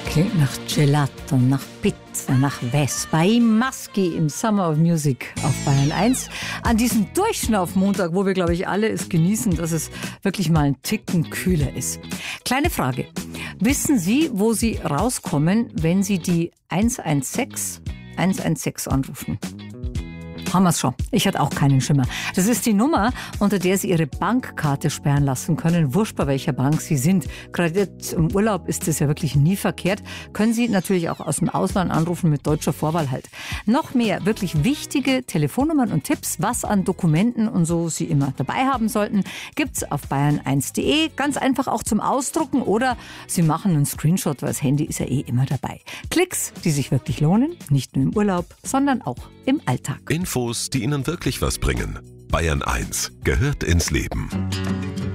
Klingt nach Gelato, nach Pizza, nach Vespa. Maschi im Summer of Music auf Bayern 1. An diesem Durchschnaufmontag, wo wir, glaube ich, alle es genießen, dass es wirklich mal ein Ticken kühler ist. Kleine Frage. Wissen Sie, wo Sie rauskommen, wenn Sie die 116 anrufen? Haben wir es schon. Ich hatte auch keinen Schimmer. Das ist die Nummer, unter der Sie Ihre Bankkarte sperren lassen können. Wurscht, bei welcher Bank Sie sind. Gerade jetzt im Urlaub ist das ja wirklich nie verkehrt. Können Sie natürlich auch aus dem Ausland anrufen mit deutscher Vorwahl halt. Noch mehr wirklich wichtige Telefonnummern und Tipps, was an Dokumenten und so Sie immer dabei haben sollten, gibt's auf bayern1.de. Ganz einfach auch zum Ausdrucken oder Sie machen einen Screenshot, weil das Handy ist ja eh immer dabei. Klicks, die sich wirklich lohnen, nicht nur im Urlaub, sondern auch im Alltag. Infos, die Ihnen wirklich was bringen. Bayern 1 gehört ins Leben.